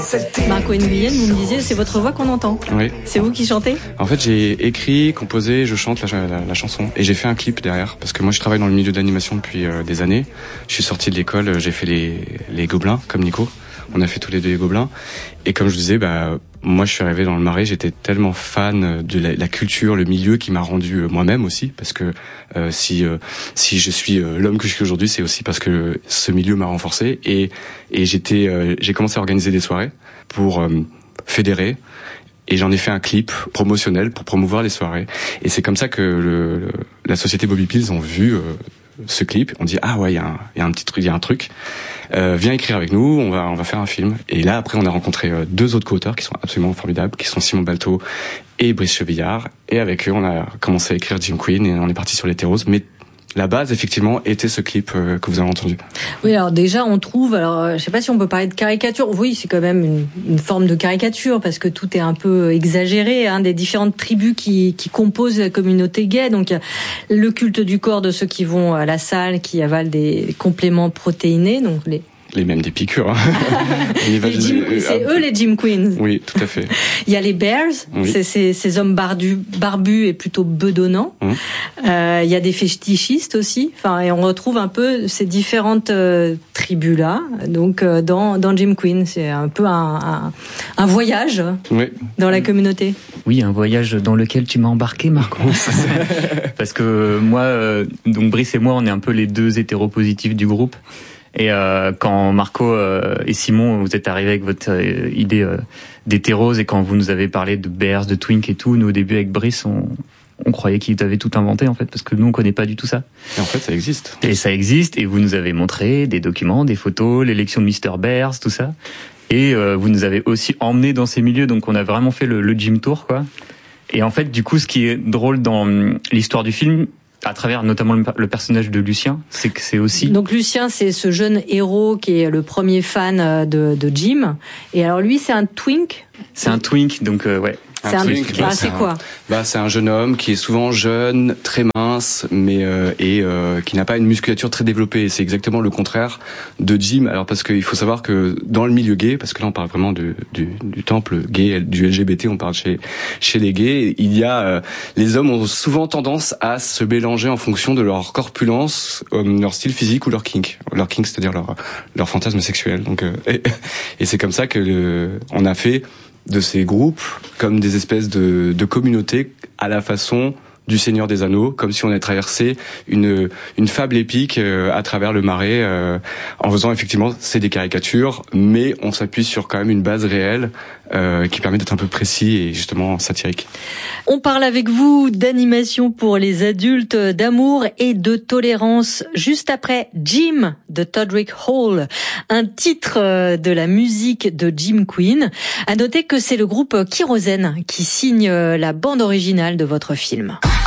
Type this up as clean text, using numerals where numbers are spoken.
Marco Nguyen, vous me disiez, c'est votre voix qu'on entend. Oui. C'est vous qui chantez ? En fait, j'ai écrit, composé, je chante la chanson et j'ai fait un clip derrière parce que moi je travaille dans le milieu de l'animation depuis des années. Je suis sorti de l'école, j'ai fait les Gobelins comme Nico. On a fait tous les deux les Gobelins et comme je disais, moi je suis arrivé dans le Marais, j'étais tellement fan de la culture, le milieu qui m'a rendu moi-même aussi parce que si je suis l'homme que je suis aujourd'hui, c'est aussi parce que ce milieu m'a renforcé et j'ai commencé à organiser des soirées pour fédérer et j'en ai fait un clip promotionnel pour promouvoir les soirées et c'est comme ça que la société Bobby Pills ont vu ce clip, on dit ah ouais, il y a un petit truc, il y a un truc. Viens écrire avec nous, on va faire un film. Et là après on a rencontré deux autres co-auteurs qui sont absolument formidables, qui sont Simon Balto et Brice Chevillard. Et avec eux on a commencé à écrire Jim Queen et on est parti sur l'hétérose. Mais la base, effectivement, était ce clip que vous avez entendu. Oui, alors déjà, on trouve, je sais pas si on peut parler de caricature. Oui, c'est quand même une forme de caricature parce que tout est un peu exagéré, des différentes tribus qui composent la communauté gay. Donc, il y a le culte du corps de ceux qui vont à la salle, qui avalent des compléments protéinés, donc les mêmes des piqûres. Hein. C'est eux les Jim Queens. Oui, tout à fait. Il y a les Bears, oui. C'est ces hommes barbus et plutôt bedonnants. Il y a des fétichistes aussi. Et on retrouve un peu ces différentes tribus là. Donc dans Jim Queen, c'est un peu un voyage dans la communauté. Oui, un voyage dans lequel tu m'as embarqué, Marco. Parce que moi, donc Brice et moi, on est un peu les deux hétéropositifs du groupe. Et quand Marco et Simon, vous êtes arrivés avec votre idée d'hétérose et quand vous nous avez parlé de Bears, de Twink et tout, nous au début avec Brice, on croyait qu'il avait tout inventé en fait, parce que nous on connaît pas du tout ça. Et en fait ça existe. Et ça existe, et vous nous avez montré des documents, des photos, l'élection de Mr. Bears, tout ça. Et vous nous avez aussi emmenés dans ces milieux, donc on a vraiment fait le gym tour, quoi. Et en fait, du coup, ce qui est drôle dans l'histoire du film, à travers notamment le personnage de Lucien, c'est que c'est aussi... Donc Lucien, c'est ce jeune héros qui est le premier fan de Jim. Et alors lui, c'est un twink. C'est un twink, donc ouais. C'est quoi ? C'est un jeune homme qui est souvent jeune, très mince, mais qui n'a pas une musculature très développée. C'est exactement le contraire de Jim. Alors parce qu'il faut savoir que dans le milieu gay, parce que là on parle vraiment du temple gay, du LGBT, on parle chez les gays, il y a les hommes ont souvent tendance à se mélanger en fonction de leur corpulence, leur style physique ou leur kink. Leur kink, c'est-à-dire leur fantasme sexuel. Donc et c'est comme ça que on a fait de ces groupes comme des espèces de communautés à la façon du Seigneur des Anneaux, comme si on avait traversé une fable épique à travers le Marais, en faisant effectivement c'est des caricatures, mais on s'appuie sur quand même une base réelle qui permet d'être un peu précis et justement satirique. On parle avec vous d'animation pour les adultes, d'amour et de tolérance, juste après Jim de Todrick Hall, un titre de la musique de Jim Queen. À noter que c'est le groupe Kérosène qui signe la bande originale de votre film.